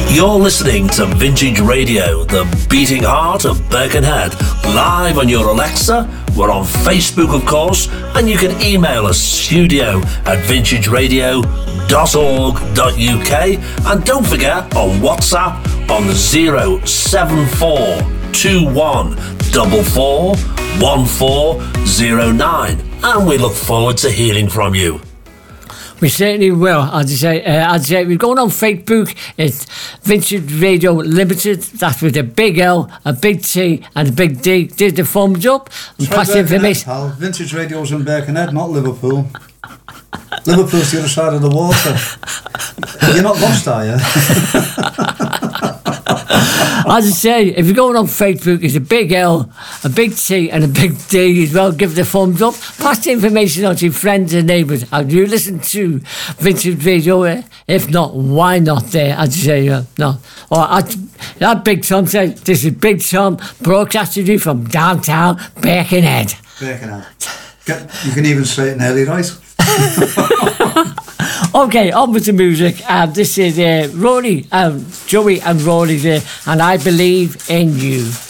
You're listening to Vintage Radio, the beating heart of Birkenhead, live on your Alexa. We're on Facebook, of course, and you can email us studio@vintageradio.org.uk, and don't forget on WhatsApp on 07441441409, and we look forward to hearing from you. We certainly will. I'd say we're going on Facebook. It's Vintage Radio Limited. That's with a big L, a big T, and a big D. Did the thumbs up and pass information. Pal. Vintage Radio's in Birkenhead, not Liverpool. Liverpool's the other side of the water. You're not lost, are you? As I say, if you're going on Facebook, it's a big L, a big T, and a big D as well. Give it a thumbs up. Pass the information on to your friends and neighbours. And you listen to Vintage Radio. If not, why not there? As I say, no. Or that Big Tom said, this is Big Tom broadcasting you from downtown Birkenhead. Birkenhead. You can even say it in early, right? Okay, on with the music. This is Rory, Joey and Rory there, and I Believe in You.